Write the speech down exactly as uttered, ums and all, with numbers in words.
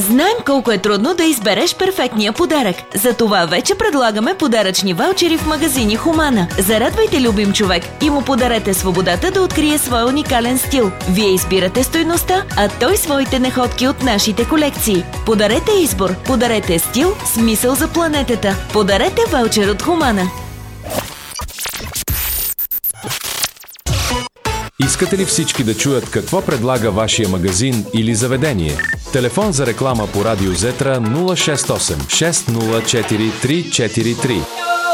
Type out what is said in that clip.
Знаем колко е трудно да избереш перфектния подарък. Затова вече предлагаме подаръчни ваучери в магазини Хумана. Зарадвайте любим човек и му подарете свободата да открие своя уникален стил. Вие избирате стойността, а той своите находки от нашите колекции. Подарете избор, подарете стил, смисъл за планетата. Подарете ваучер от Хумана. Искате ли всички да чуят какво предлага вашия магазин или заведение? Телефон за реклама по Радио Зетра нула шест осем шест нула четири три четири три.